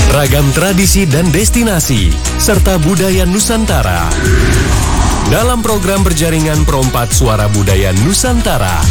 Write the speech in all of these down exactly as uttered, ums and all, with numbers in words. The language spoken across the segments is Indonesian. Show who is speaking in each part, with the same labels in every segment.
Speaker 1: Ragam tradisi dan destinasi, serta budaya Nusantara. Dalam program berjaringan Perompak Suara Budaya Nusantara.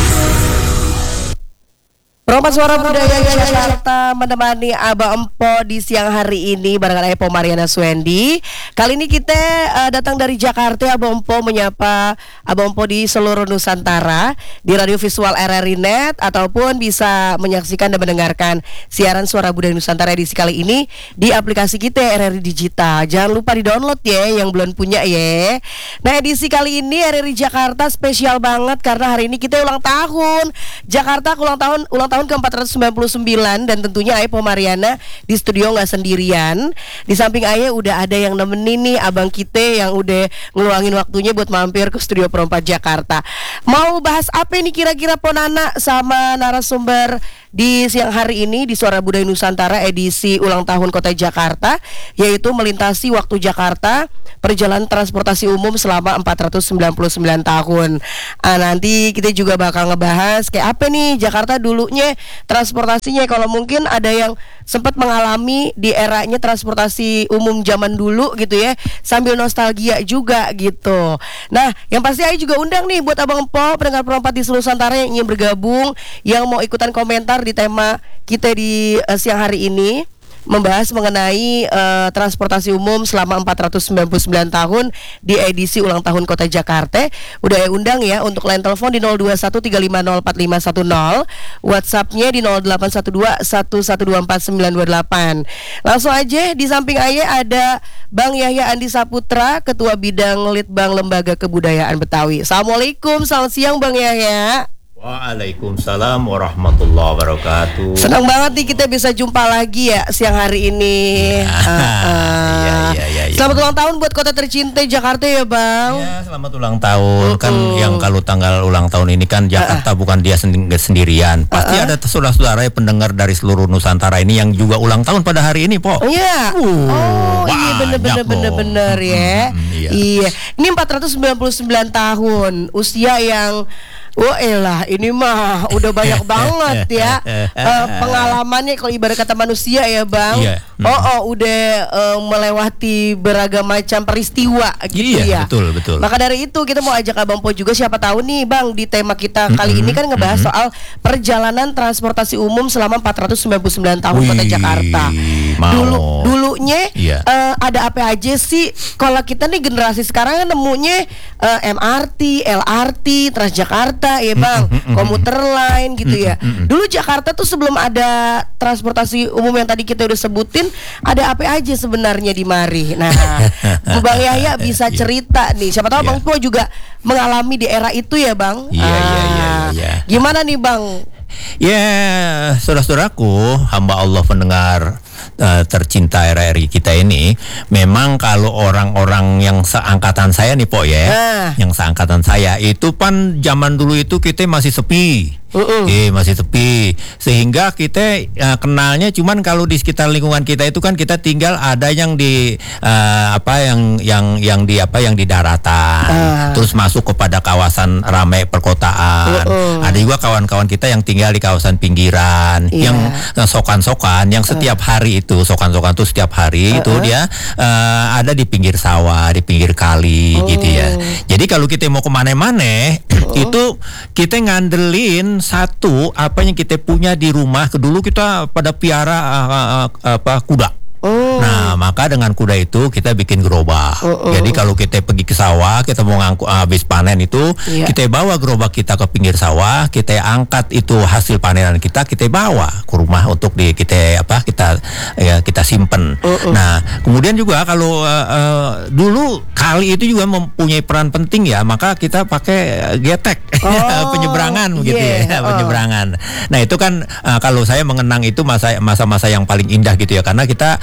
Speaker 2: Perompak Suara Budaya Jakarta menemani Aba Empo di siang hari ini barengan Epo Mariana Swendi. Kali ini kita uh, datang dari Jakarta. Aba Empo menyapa Aba Empo di seluruh Nusantara di radio visual R R I Net, ataupun bisa menyaksikan dan mendengarkan siaran Suara Budaya Nusantara edisi kali ini di aplikasi kita R R I Digital. Jangan lupa di-download ya yang belum punya ya. Nah, edisi kali ini R R I Jakarta spesial banget karena hari ini kita ulang tahun. Jakarta ulang tahun ulang tahun ke empat ratus sembilan puluh sembilan, dan tentunya Epo Mariana di studio nggak sendirian. Di samping Aye udah ada yang nemenin nih abang kita yang udah ngeluangin waktunya buat mampir ke studio Perompak Jakarta. Mau bahas apa nih kira-kira Ponana sama narasumber di siang hari ini di Suara Budaya Nusantara edisi ulang tahun Kota Jakarta, yaitu melintasi waktu Jakarta, perjalanan transportasi umum selama empat ratus sembilan puluh sembilan tahun. Ah, nanti kita juga bakal ngebahas kayak apa nih Jakarta dulunya transportasinya, kalau mungkin ada yang sempat mengalami di eranya transportasi umum zaman dulu gitu ya, sambil nostalgia juga gitu. Nah, yang pasti Ayu juga undang nih buat Abang Empo, pendengar Perompak di seluruh Nusantara yang ingin bergabung, yang mau ikutan komentar di tema kita di uh, siang hari ini, membahas mengenai uh, transportasi umum selama empat ratus sembilan puluh sembilan tahun di edisi ulang tahun Kota Jakarta. Udah ya undang ya untuk line telepon di nol dua satu tiga lima nol empat lima satu nol, WhatsAppnya di nol delapan satu dua satu satu dua empat sembilan dua delapan. Langsung aja, di samping Aye ada Bang Yahya Andi Saputra, Ketua Bidang Litbang Lembaga Kebudayaan Betawi. Assalamualaikum, selamat siang Bang Yahya.
Speaker 3: Waalaikumsalam warahmatullahi wabarakatuh.
Speaker 2: Senang banget nih kita bisa jumpa lagi ya siang hari ini. uh, uh.
Speaker 3: Ya, ya, ya, ya.
Speaker 2: Selamat ulang tahun buat kota tercinta Jakarta ya Bang.
Speaker 3: Ya, selamat ulang tahun.
Speaker 2: uh,
Speaker 3: Kan
Speaker 2: uh.
Speaker 3: yang kalau tanggal ulang tahun ini kan Jakarta uh, uh. bukan dia sendi- sendirian. Pasti uh, uh. ada saudara-saudara pendengar dari seluruh Nusantara ini yang juga ulang tahun pada hari ini, Po.
Speaker 2: Iya. Uh, oh iya, bener-bener bener-bener ya.
Speaker 3: Hmm, hmm, iya.
Speaker 2: Iya. Ini empat ratus sembilan puluh sembilan tahun usia yang wah elah, ini mah udah banyak banget ya uh, pengalamannya kalau ibarat kata manusia ya Bang.
Speaker 3: Iya.
Speaker 2: Oh, oh udah uh, melewati beragam macam peristiwa gitu
Speaker 3: iya,
Speaker 2: ya.
Speaker 3: Betul, betul.
Speaker 2: Maka dari itu kita mau ajak Abang Po juga, siapa tahu nih Bang, di tema kita kali
Speaker 3: mm-hmm.
Speaker 2: ini kan ngebahas mm-hmm. soal perjalanan transportasi umum selama empat ratus sembilan puluh sembilan tahun Kota Jakarta.
Speaker 3: Mau.
Speaker 2: Dulu dulunya
Speaker 3: iya.
Speaker 2: uh, ada apa aja sih? Kalau kita nih generasi sekarang kan nemunya uh, M R T, L R T, Transjakarta ya Bang, mm-hmm. komuter lain gitu ya.
Speaker 3: Mm-hmm.
Speaker 2: Dulu Jakarta tuh sebelum ada transportasi umum yang tadi kita udah sebutin, ada apa aja sebenarnya di mari. Nah, Bang Yahya bisa cerita nih. Siapa tahu yeah. Bang Po juga mengalami di era itu ya Bang.
Speaker 3: Iya, iya, iya, iya.
Speaker 2: Gimana nih Bang?
Speaker 3: Ya, yeah, saudara-saudaraku, hamba Allah pendengar uh, tercinta R R I kita ini, memang kalau orang-orang yang seangkatan saya nih Po ya,
Speaker 2: ah.
Speaker 3: yang seangkatan saya itu kan zaman dulu itu kita masih sepi. Uh-uh. Eh, masih sepi, sehingga kita uh, kenalnya cuman kalau di sekitar lingkungan kita itu kan kita tinggal ada yang di uh, apa yang yang yang di apa yang di daratan, uh. terus masuk kepada kawasan ramai perkotaan. Uh-uh. Ada juga kawan-kawan kita yang tinggal di kawasan pinggiran, yeah. yang uh, sokan-sokan, yang setiap uh. hari itu sokan-sokan tuh setiap hari uh-uh. itu dia uh, ada di pinggir sawah, di pinggir kali, uh. gitu ya. Jadi kalau kita mau kemana-mana uh. itu kita ngandelin satu apa yang kita punya di rumah. Dulu kita pada piara uh, uh, apa kuda. Oh. Nah, maka dengan kuda itu kita bikin gerobak. Oh, oh. Jadi kalau kita pergi ke sawah, kita mau ngangkut uh, habis panen itu, yeah. kita bawa gerobak kita ke pinggir sawah, kita angkat itu hasil panenan kita, kita bawa ke rumah untuk di kita apa kita ya, kita simpen. Oh, oh. Nah, kemudian juga kalau uh, uh, dulu kali itu juga mempunyai peran penting ya, maka kita pakai getek oh, penyeberangan begitu yeah. ya, penyeberangan. Oh. Nah, itu kan uh, kalau saya mengenang itu masa masa-masa yang paling indah gitu ya, karena kita Uh,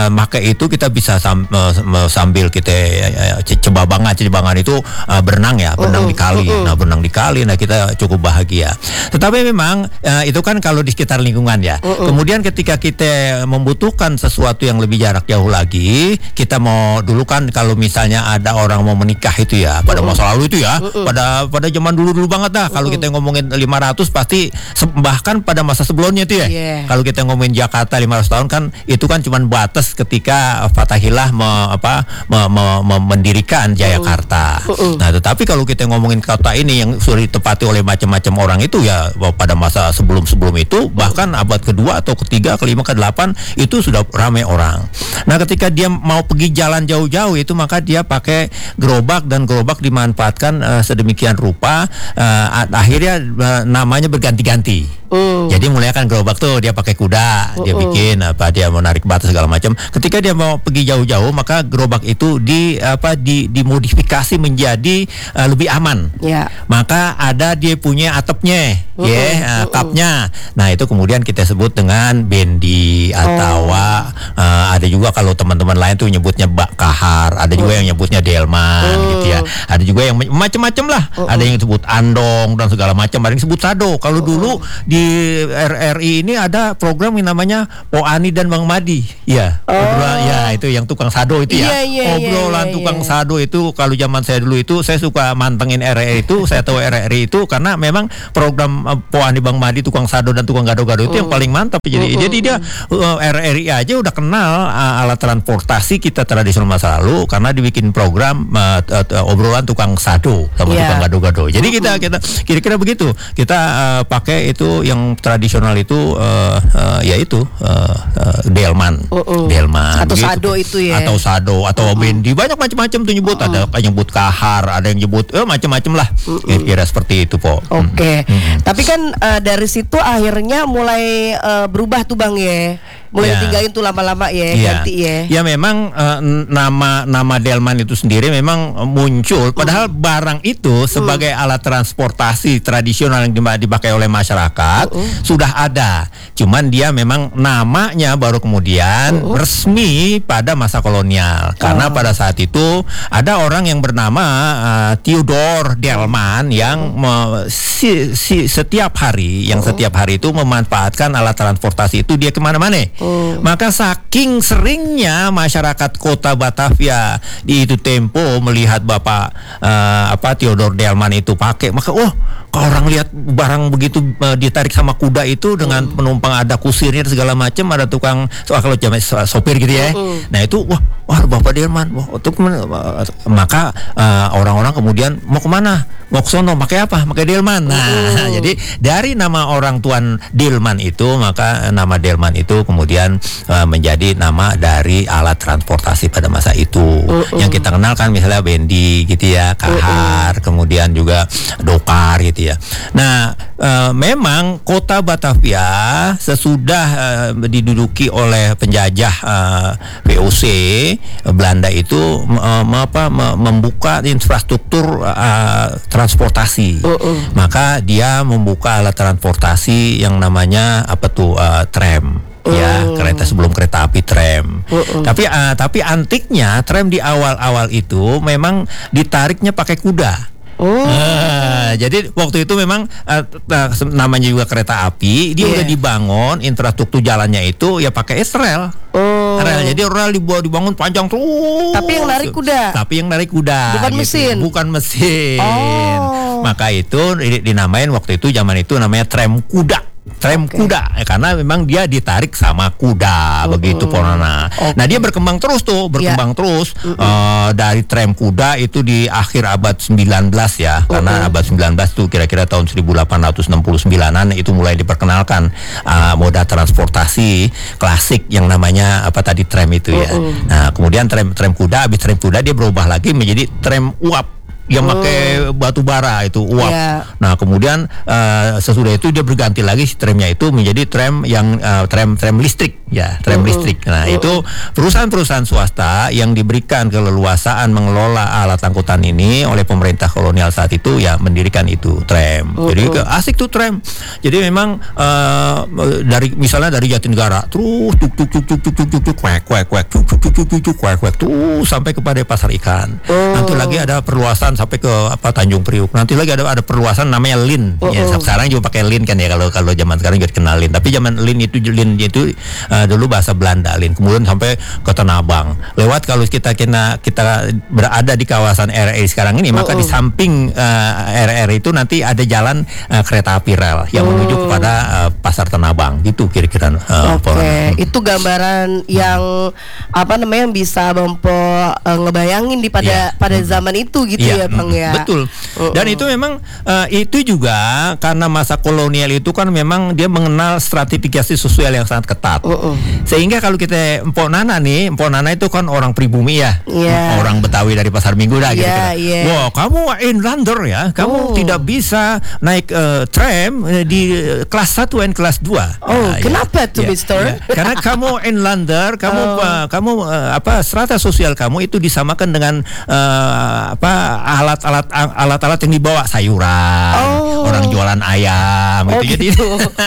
Speaker 3: uh, pakai itu kita bisa sam, uh, sambil kita uh, cebabangan cebabangan itu uh, berenang ya, berenang uh-uh. di kali. Uh-uh. Nah, berenang di kali, nah kita cukup bahagia. Tetapi memang uh, itu kan kalau di sekitar lingkungan ya. Uh-uh. Kemudian ketika kita membutuhkan sesuatu yang lebih jarak jauh lagi, kita mau dulu kan kalau misalnya ada orang mau menikah itu ya, pada uh-uh. masa lalu itu ya, uh-uh. pada pada zaman dulu-dulu banget dah. Uh-uh. Kalau kita ngomongin lima ratus pasti bahkan pada masa sebelumnya itu ya. Yeah. Kalau kita ngomongin Jakarta lima ratus tahun kan itu kan cuma batas ketika Fatahillah me, apa me, me, me, mendirikan Jayakarta. Uh-uh. Nah, tetapi kalau kita ngomongin kota ini yang sudah ditempati oleh macam-macam orang itu ya pada masa sebelum-sebelum itu, bahkan abad kedua atau ketiga, kelima, kedelapan itu sudah ramai orang. Nah, ketika dia mau pergi jalan jauh-jauh itu maka dia pakai gerobak, dan gerobak dimanfaatkan uh, sedemikian rupa uh, akhirnya uh, namanya berganti-ganti. Uh. Jadi mulai kan gerobak tuh dia pakai kuda, uh, dia bikin apa, dia mau narik batu segala macam. Ketika dia mau pergi jauh-jauh maka gerobak itu di apa di dimodifikasi menjadi uh, lebih aman. Yeah. Maka ada dia punya atapnya, uh, ya, yeah, uh, kapnya. Nah, itu kemudian kita sebut dengan bendi atau oh. uh, ada juga kalau teman-teman lain tuh nyebutnya bak kahar, ada juga uh. yang nyebutnya delman, uh. gitu ya. Ada juga yang macam-macam lah. Uh. Ada yang disebut andong dan segala macam, ada yang disebut sado. Kalau uh. dulu di Di R R I ini ada program yang namanya Poani dan Bang Madi, ya, oh. obrolan, ya itu yang tukang sado itu ya, yeah, yeah, obrolan yeah, tukang yeah. sado itu kalau zaman saya dulu itu saya suka mantengin R R I itu, saya tahu R R I itu karena memang program uh, Poani Bang Madi, tukang sado dan tukang gado-gado itu uh. yang paling mantap. Jadi, uh, jadi dia uh, R R I aja udah kenal uh, alat transportasi kita tradisional masa lalu karena dibikin program uh, uh, obrolan tukang sado sama yeah. tukang gado-gado. Jadi uh. kita kita kira-kira begitu kita uh, pakai itu yang tradisional itu uh, uh, yaitu uh, uh, delman, uh-uh. delman
Speaker 2: atau
Speaker 3: gitu.
Speaker 2: Sado itu ya,
Speaker 3: atau sado atau uh-uh. bendi, banyak macam-macam tuh nyebut, uh-uh. ada yang nyebut kahar, ada yang nyebut eh, macam-macam lah, uh-uh. kira-kira seperti itu po.
Speaker 2: Oke, okay. hmm. tapi kan uh, dari situ akhirnya mulai uh, berubah tuh Bang ya. Mulai ya. Ditinggalin tuh lama-lama ya, ya, ganti ya. Ya
Speaker 3: memang uh, nama nama delman itu sendiri memang muncul, padahal uh. barang itu sebagai uh. alat transportasi tradisional yang dipakai oleh masyarakat uh. sudah ada. Cuman dia memang namanya baru kemudian uh. resmi pada masa kolonial. Karena uh. pada saat itu ada orang yang bernama uh, Theodore Delman yang uh. me, si, si, setiap hari, yang uh. setiap hari itu memanfaatkan alat transportasi itu dia kemana-mana. Oh. Maka saking seringnya masyarakat kota Batavia di itu tempo melihat Bapak uh, apa Theodore Delman itu pakai, maka wah, kalau orang lihat barang begitu uh, ditarik sama kuda itu dengan oh. penumpang ada kusirnya segala macam, ada tukang so, kalau jaman sopir gitu ya. Oh. Nah itu wah, wah Bapak Delman, wah untuk uh, maka uh, orang-orang kemudian mau kemana? Mau ke sono, pakai apa? Pakai delman. Nah, oh. jadi dari nama orang tuan Delman itu, maka nama Delman itu kemudian uh, menjadi nama dari alat transportasi pada masa itu. Oh, oh. Yang kita kenal kan misalnya bendi gitu ya, kahar, oh, oh. kemudian juga dokar gitu ya. Nah, uh, memang kota Batavia sesudah uh, diduduki oleh penjajah uh, V O C Belanda itu uh, apa membuka infrastruktur uh, transportasi, uh, uh. maka dia membuka alat transportasi yang namanya apa tuh uh, tram, uh. ya kereta sebelum kereta api tram. Uh, uh. Tapi uh, tapi antiknya tram di awal-awal itu memang ditariknya pakai kuda. Oh. Nah, jadi waktu itu memang uh, namanya juga kereta api, dia yeah. udah dibangun infrastruktur jalannya itu ya pakai rel. Oh. Rel, jadi rel dibuat dibangun panjang terus.
Speaker 2: Tapi yang narik kuda.
Speaker 3: Tapi yang narik kuda.
Speaker 2: Bukan gitu. mesin.
Speaker 3: Bukan mesin.
Speaker 2: Oh.
Speaker 3: Maka itu dinamain waktu itu zaman itu namanya tram kuda. Tram okay. kuda ya, karena memang dia ditarik sama kuda, uh-uh. begitu Ponana. Okay. Nah dia berkembang terus tuh, berkembang yeah. terus uh-uh. uh, dari tram kuda itu di akhir abad sembilan belas ya, uh-uh. karena abad sembilan belas tuh kira-kira tahun seribu delapan ratus enam puluh sembilanan itu mulai diperkenalkan uh, moda transportasi klasik yang namanya apa tadi tram itu ya. Uh-uh. Nah kemudian tram tram kuda, habis tram kuda dia berubah lagi menjadi tram uap. yang pakai batu bara itu uap.
Speaker 2: Yeah.
Speaker 3: Nah kemudian uh, sesudah itu dia berganti lagi si tramnya itu menjadi tram yang uh, tram tram listrik ya tram uh-uh. listrik. Nah uh-uh. itu perusahaan-perusahaan swasta yang diberikan keleluasaan mengelola alat angkutan ini oleh pemerintah kolonial saat itu ya mendirikan itu tram. Uh-uh. Jadi ke, asik tuh tram. Jadi memang uh, dari misalnya dari Jatinegara terus tuk tuk tuk tuk tuk tuk tuk tuk kwek kwek kwek tuk tuk tuk tuk tuk kwek kwek tuh sampai kepada pasar ikan. Uh. Nanti lagi ada perluasan sampai ke apa Tanjung Priuk. Nanti lagi ada ada perluasan namanya Lin. Uh, uh. Ya, sekarang juga pakai Lin kan ya kalau kalau zaman sekarang juga dikenal Lin. Tapi zaman Lin itu Lin itu uh, dulu bahasa Belanda Lin. Kemudian sampai ke Tanah Abang. Lewat kalau kita kita kita berada di kawasan R R I sekarang ini, uh, maka uh. di samping uh, R R I itu nanti ada jalan uh, kereta api rel yang uh. menuju kepada uh, Pasar Tanah Abang. Gitu kira-kira. Uh,
Speaker 2: Oke, okay. Itu gambaran yang apa namanya yang bisa Bang Po uh, ngebayangin di pada yeah. pada zaman itu gitu yeah. ya Bang ya.
Speaker 3: Betul. Dan uh-uh. itu memang uh, itu juga karena masa kolonial itu kan memang dia mengenal stratifikasi sosial yang sangat ketat. Uh-uh. Sehingga kalau kita Mpok Nana nih, Mpok Nana itu kan orang pribumi ya. Yeah. Orang Betawi dari Pasar Minggu dah gitu.
Speaker 2: Yeah, yeah.
Speaker 3: Wah, kamu inlander ya. Kamu uh. tidak bisa naik uh, tram uh, di uh, kelas satu dan kelas dua.
Speaker 2: Oh, nah, kenapa ya, tuh, ya, Mister?
Speaker 3: Ya. Karena kamu inlander, kamu oh. uh, kamu uh, apa strata sosial kamu itu disamakan dengan uh, apa alat-alat alat-alat yang dibawa sayuran, oh. orang jualan ayam
Speaker 2: oh,
Speaker 3: gitu.
Speaker 2: gitu.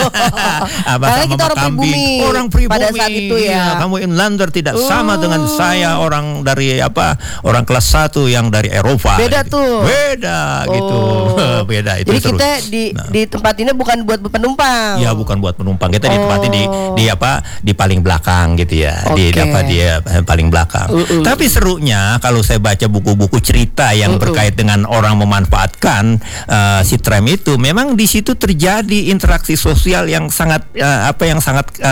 Speaker 3: Apa
Speaker 2: Karena
Speaker 3: sama
Speaker 2: kita orang
Speaker 3: kambing,
Speaker 2: pribumi
Speaker 3: orang pribumi
Speaker 2: pada saat itu ya.
Speaker 3: Ya kamu inlander tidak
Speaker 2: uh.
Speaker 3: sama dengan saya orang dari apa orang kelas satu yang dari Eropa.
Speaker 2: Beda
Speaker 3: gitu.
Speaker 2: tuh.
Speaker 3: Beda
Speaker 2: oh.
Speaker 3: gitu. Beda itu.
Speaker 2: Jadi
Speaker 3: seru.
Speaker 2: kita di nah. di tempat ini bukan buat penumpang.
Speaker 3: Ya bukan buat penumpang. Kita
Speaker 2: oh.
Speaker 3: ditempatin di di apa di paling belakang gitu ya.
Speaker 2: Okay.
Speaker 3: Di apa dia paling belakang. Uh-uh. Tapi serunya kalau saya baca buku-buku cerita yang uh-uh. berkait dengan orang memanfaatkan uh, si tram itu, memang di situ terjadi interaksi sosial yang sangat uh, apa yang sangat uh,